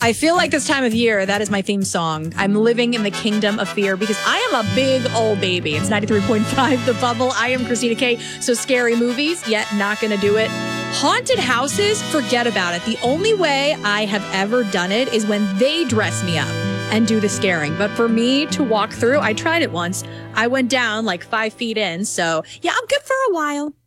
I feel like this time of year, that is my theme song. I'm living in the kingdom of fear because I am a big old baby. It's 93.5 The Bubble. I am Christina K. So scary movies, yet not going to do it. Haunted houses, forget about it. The only way I have ever done it is when they dress me up and do the scaring. But for me to walk through, I tried it once. I went down like 5 feet in. So yeah, I'm good for a while.